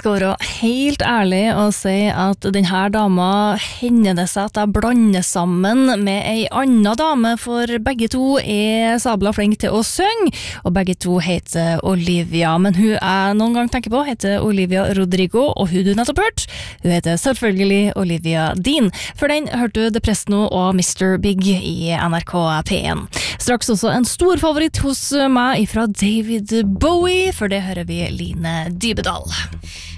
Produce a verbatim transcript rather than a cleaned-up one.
skal være helt ærlig og si at denne dama hender det seg at jeg blander sammen med ei annen dame, for begge to er sabla flink til å synge, og begge to heter Olivia, men hun jeg noen gang tenker på heter Olivia Rodrigo, og hun du nettopp hørt, hun heter selvfølgelig Olivia Dean. For den hørte du Depresto og mister Big i N R K P en. Straks også en stor favoritt hos meg fra David Bowie, for det hører vi Line Dybedal.